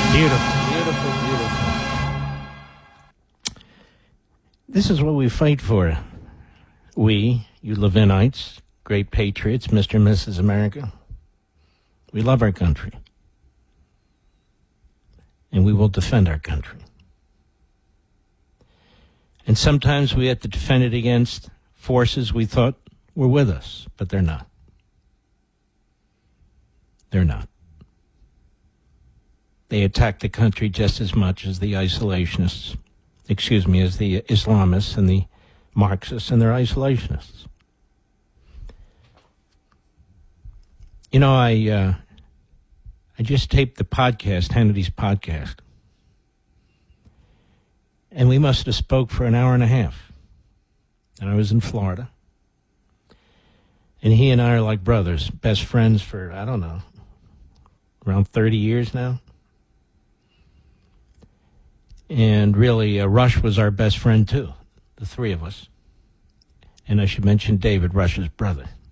Beautiful, beautiful, beautiful. This is what we fight for. We, you Levinites, great patriots, Mr. and Mrs. America, we love our country. And we will defend our country. And sometimes we have to defend it against forces we thought were with us, but they're not. They're not. They attack the country just as much as the isolationists, as the Islamists and the Marxists and their isolationists. You know, I just taped the podcast, Hannity's podcast. And we must have spoke for an hour and a half. And I was in Florida. And he and I are like brothers, best friends for, I don't know, around 30 years now. And really, Rush was our best friend, too, the three of us. And I should mention David, Rush's brother.